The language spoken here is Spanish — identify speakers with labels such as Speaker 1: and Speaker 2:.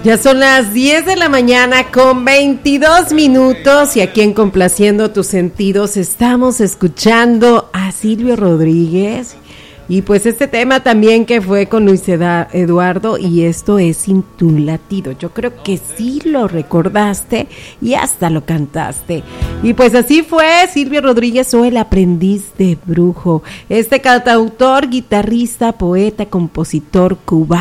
Speaker 1: Ya son las 10 de la mañana con 22 minutos y aquí en Complaciendo Tus Sentidos estamos escuchando a Silvio Rodríguez y pues este tema también que fue con Luis Eduardo y esto es Sin Tu Latido. Yo creo que sí lo recordaste y hasta lo cantaste. Y pues así fue Silvio Rodríguez o El Aprendiz de Brujo. Este cantautor, guitarrista, poeta, compositor cubano.